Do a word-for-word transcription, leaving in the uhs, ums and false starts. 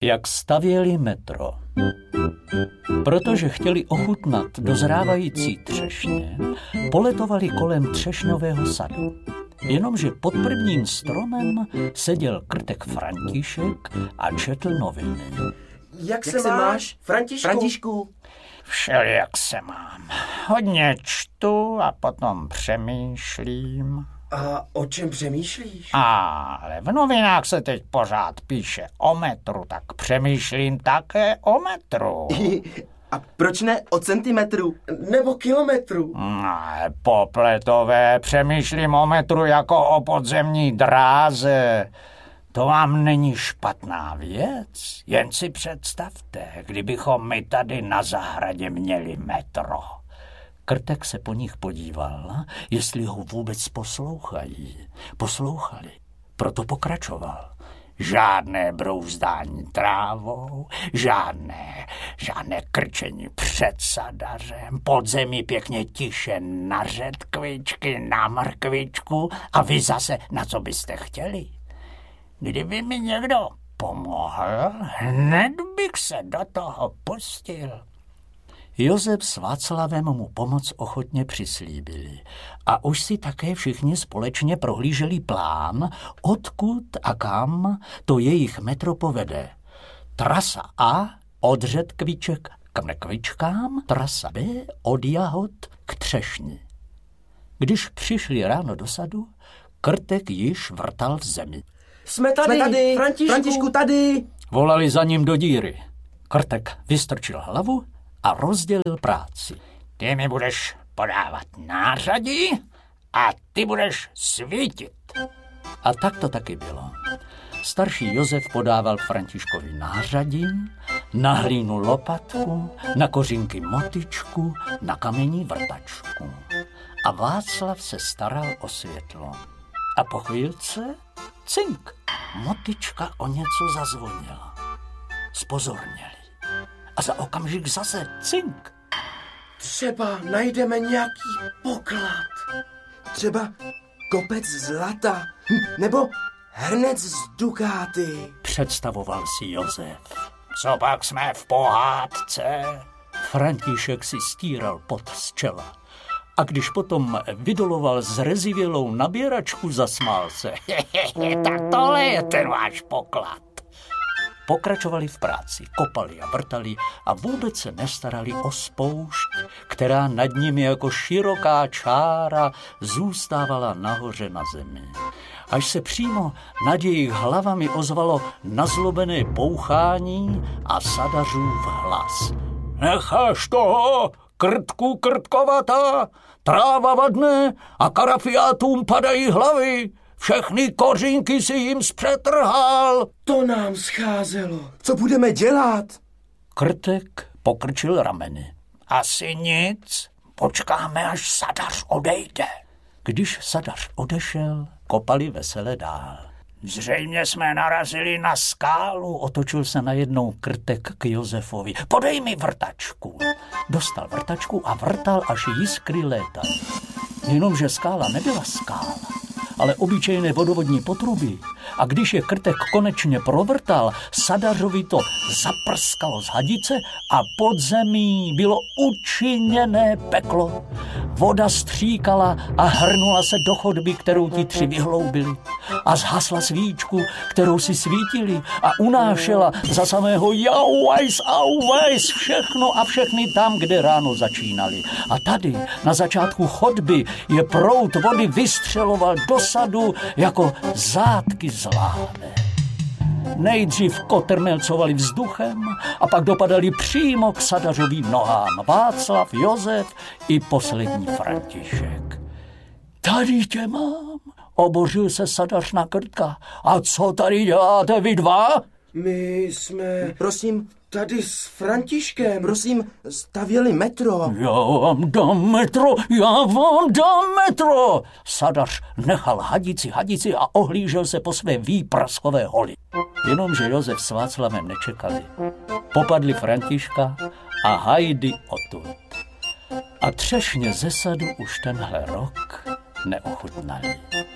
Jak stavěli metro. Protože chtěli ochutnat dozrávající třešně, poletovali kolem třešňového sadu. Jenomže pod prvním stromem seděl krtek František a četl noviny. Jak, Jak se, se máš, Františku? Františku? Všelijak se mám. Hodně čtu a potom přemýšlím. A o čem přemýšlíš? Ale v novinách se teď pořád píše o metru, tak přemýšlím také o metru. A proč ne o centimetru? Nebo kilometru? Ne, popletové, přemýšlím o metru jako o podzemní dráze. To vám není špatná věc. Jen si představte, kdybychom my tady na zahradě měli metro. Krtek se po nich podíval, jestli ho vůbec poslouchají. Poslouchali, proto pokračoval. Žádné brouzdání trávou, žádné, žádné krčení před sadařem, pod zemi pěkně tiše na řetkvičky, na mrkvičku a vy zase na co byste chtěli. Kdyby mi někdo pomohl, hned bych se do toho pustil. Josef s Václavem mu pomoc ochotně přislíbili a už si také všichni společně prohlíželi plán, odkud a kam to jejich metro povede. Trasa A od řetkviček k mrkvičkám, trasa B od jahod k třešni. Když přišli ráno do sadu, Krtek již vrtal v zemi. Jsme tady, Jsme tady Františku. Františku tady. Volali za ním do díry. Krtek vystrčil hlavu a rozdělil práci. Ty mi budeš podávat nářadí a ty budeš svítit. A tak to taky bylo. Starší Josef podával Františkovi nářadí, na hlínu lopatku, na kořínky motyčku, na kamení vrtačku. A Václav se staral o světlo. A po chvílce cink, motyčka o něco zazvonila. Zpozorněli. A za okamžik zase cink. Třeba najdeme nějaký poklad. Třeba kopec zlata. Nebo hrnec z dukáty. Představoval si Josef. Co pak jsme v pohádce? František si stíral pot z čela. A když potom vydoloval zrezivělou nabíračku, zasmál se. Tak tohle je ten váš poklad. Pokračovali v práci, kopali a vrtali a vůbec se nestarali o spoušť, která nad nimi jako široká čára zůstávala nahoře na zemi. Až se přímo nad jejich hlavami ozvalo nazlobené bouchání a sadařův hlas. Necháš toho, krtku krtkovatá, tráva vadne a karafiátům padají hlavy. Všechny kořínky si jim zpřetrhal. To nám scházelo. Co budeme dělat? Krtek pokrčil rameny. Asi nic. Počkáme, až sadař odejde. Když sadař odešel, kopali vesele dál. Zřejmě jsme narazili na skálu. Otočil se najednou Krtek k Josefovi. Podej mi vrtačku. Dostal vrtačku a vrtal, až jiskry létaly. Jenomže skála nebyla skála, ale obyčejné vodovodní potrubí. A když je Krtek konečně provrtal, sadařovi to zaprskalo z hadice a pod zemí bylo učiněné peklo. Voda stříkala a hrnula se do chodby, kterou ti tři vyhloubili. A zhasla svíčku, kterou si svítili a unášela za samého jauvajs, auvajs, všechno a všechny tam, kde ráno začínali. A tady, na začátku chodby, je proud vody vystřeloval do sadu jako zátky z láhve. Nejdřív kotrmelcovali vzduchem a pak dopadali přímo k sadařovým nohám Václav, Josef i poslední František. Tady tě mám, obořil se sadař na Krtka. A co tady děláte vy dva? My jsme, prosím, tady s Františkem, prosím, stavěli metro. Já vám dám metro, já vám dám metro. Sadař nechal hadici hadici a ohlížel se po své výpraskové holi. Jenomže Josef s Václavem nečekali. Popadli Františka a hajdy odtud. A třešně ze sadu už tenhle rok neochutnali.